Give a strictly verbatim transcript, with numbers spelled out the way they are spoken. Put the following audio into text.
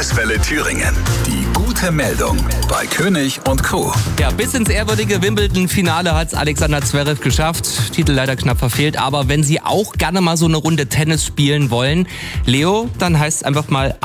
Landeswelle Thüringen. Die gute Meldung bei König und Co. Ja, bis ins ehrwürdige Wimbledon-Finale hat es Alexander Zverev geschafft. Titel leider knapp verfehlt. Aber wenn Sie auch gerne mal so eine Runde Tennis spielen wollen, Leo, dann heißt es einfach mal